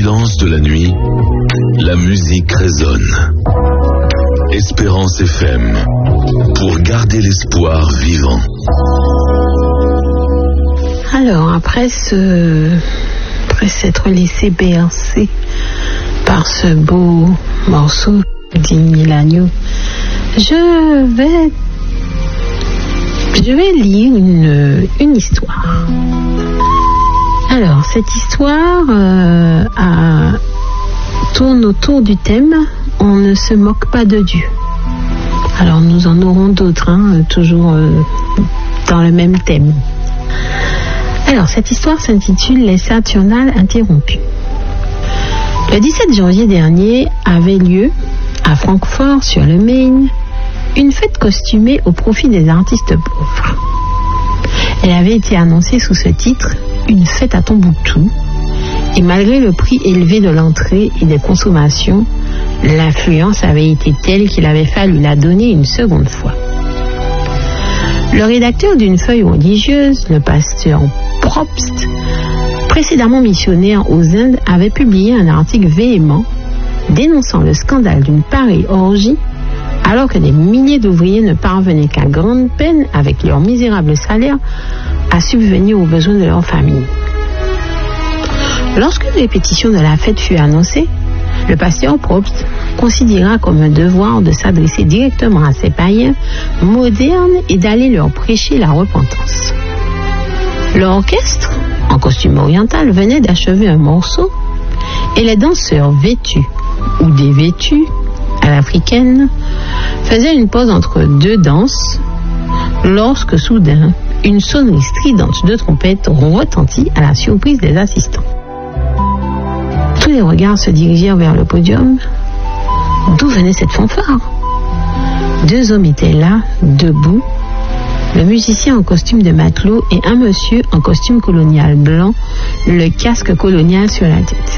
silence de la nuit, la musique résonne. Espérance FM, pour garder l'espoir vivant. Alors, après s'être laissé bercer par ce beau morceau d'Inny Lagneau, je vais lire une histoire. Alors, cette histoire tourne autour du thème « On ne se moque pas de Dieu ». Alors, nous en aurons d'autres, toujours dans le même thème. Alors, cette histoire s'intitule « Les Saturnales interrompues ». Le 17 janvier dernier avait lieu, à Francfort sur le Main, une fête costumée au profit des artistes pauvres. Elle avait été annoncée sous ce titre « Une fête à Tombouctou » et malgré le prix élevé de l'entrée et des consommations, l'influence avait été telle qu'il avait fallu la donner une seconde fois. Le rédacteur d'une feuille religieuse, le pasteur Probst, précédemment missionnaire aux Indes, avait publié un article véhément dénonçant le scandale d'une pareille orgie alors que des milliers d'ouvriers ne parvenaient qu'à grande peine, avec leur misérable salaire, à subvenir aux besoins de leur famille. Lorsque la répétition de la fête fut annoncée, le pasteur Probst considéra comme un devoir de s'adresser directement à ces païens modernes et d'aller leur prêcher la repentance. L'orchestre, en costume oriental, venait d'achever un morceau et les danseurs vêtus ou dévêtus à l'africaine faisaient une pause entre deux danses lorsque soudain une sonnerie stridente de trompette retentit à la surprise des assistants. Tous les regards se dirigèrent vers le podium. D'où venait cette fanfare? Deux hommes étaient là, debout, le musicien en costume de matelot et un monsieur en costume colonial blanc, le casque colonial sur la tête.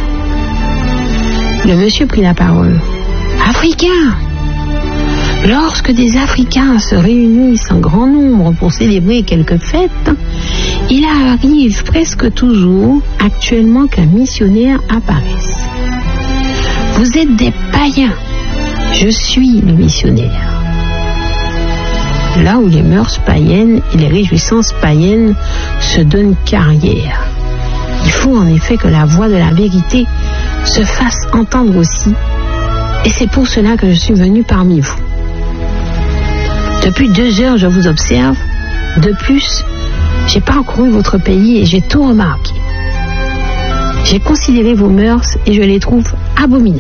Le monsieur prit la parole. « Africains! Lorsque des Africains se réunissent en grand nombre pour célébrer quelques fêtes, il arrive presque toujours, actuellement, qu'un missionnaire apparaisse. Vous êtes des païens. Je suis le missionnaire. » Là où les mœurs païennes et les réjouissances païennes se donnent carrière. Il faut en effet que la voix de la vérité se fasse entendre aussi, et c'est pour cela que je suis venu parmi vous. Depuis 2 heures, je vous observe. De plus, j'ai parcouru votre pays et j'ai tout remarqué. J'ai considéré vos mœurs et je les trouve abominables.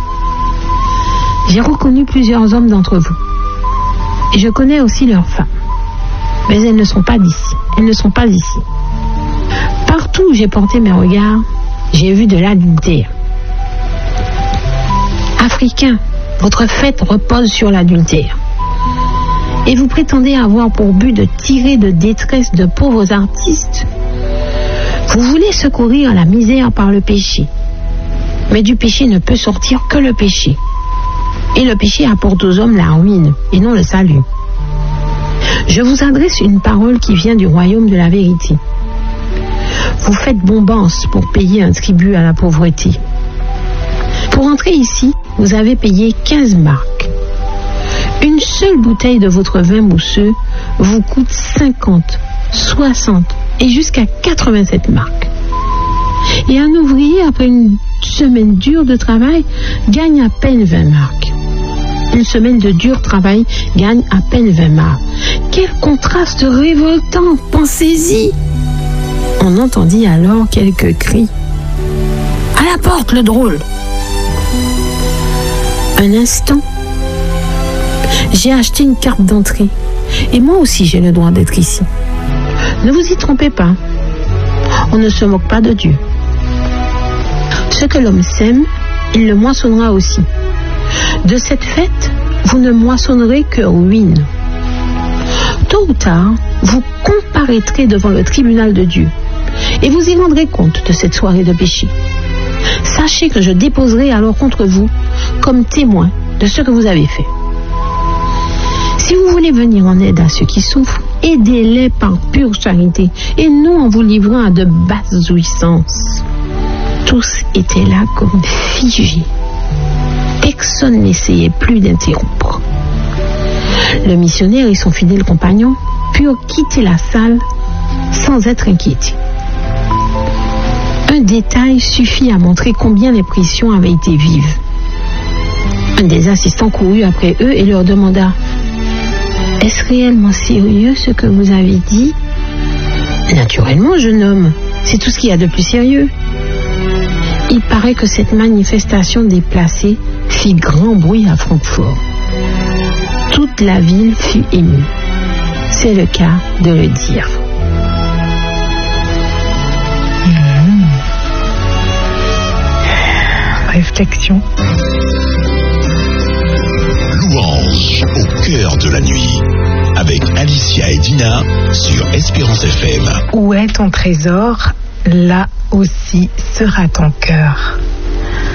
J'ai reconnu plusieurs hommes d'entre vous. Et je connais aussi leurs femmes. Mais elles ne sont pas d'ici. Elles ne sont pas ici. Partout où j'ai porté mes regards, j'ai vu de l'adultère. Africains, votre fête repose sur l'adultère. Et vous prétendez avoir pour but de tirer de détresse de pauvres artistes. Vous voulez secourir la misère par le péché. Mais du péché ne peut sortir que le péché. Et le péché apporte aux hommes la ruine et non le salut. Je vous adresse une parole qui vient du royaume de la vérité. Vous faites bombance pour payer un tribut à la pauvreté. Pour entrer ici, vous avez payé 15 marks. Une seule bouteille de votre vin mousseux vous coûte 50, 60 et jusqu'à 87 marks. Et un ouvrier, après une semaine dure de travail, gagne à peine 20 marks. Une semaine de dur travail gagne à peine 20 marks. Quel contraste révoltant, pensez-y! On entendit alors quelques cris. « À la porte, le drôle !» Un instant, j'ai acheté une carte d'entrée. Et moi aussi, j'ai le droit d'être ici. Ne vous y trompez pas. On ne se moque pas de Dieu. Ce que l'homme sème, il le moissonnera aussi. De cette fête, vous ne moissonnerez que ruine. Tôt ou tard, vous comparaîtrez devant le tribunal de Dieu et vous y rendrez compte de cette soirée de péché. Sachez que je déposerai alors contre vous comme témoin de ce que vous avez fait. Si vous voulez venir en aide à ceux qui souffrent, aidez-les par pure charité et non en vous livrant à de basses jouissances. Tous étaient là comme figés. Personne n'essayait plus d'interrompre. Le missionnaire et son fidèle compagnon purent quitter la salle sans être inquiétés. Un détail suffit à montrer combien l'impression avait été vive. Un des assistants courut après eux et leur demanda « Est-ce réellement sérieux ce que vous avez dit ?»« Naturellement, jeune homme, c'est tout ce qu'il y a de plus sérieux. » Il paraît que cette manifestation déplacée fit grand bruit à Francfort. Toute la ville fut émue. C'est le cas de le dire. Réflexion. Louange au cœur de la nuit, avec Alicia et Dina sur Espérance FM. Où est ton trésor, là aussi sera ton cœur.